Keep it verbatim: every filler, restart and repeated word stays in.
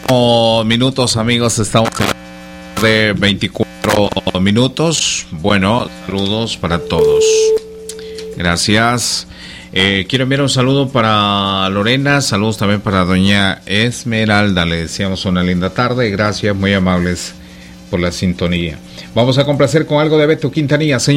Minutos, amigos, estamos de veinticuatro minutos. Bueno, saludos para todos. Gracias. Eh, quiero enviar un saludo para Lorena, saludos también para doña Esmeralda. Le deseamos una linda tarde. Gracias, muy amables por la sintonía. Vamos a complacer con algo de Beto Quintanilla, señor.